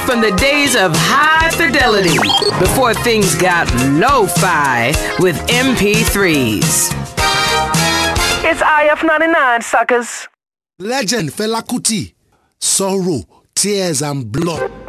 from the days of high fidelity before things got lo-fi with MP3s. It's IF99, suckers. Legend Fela Kuti. Sorrow, tears and blood.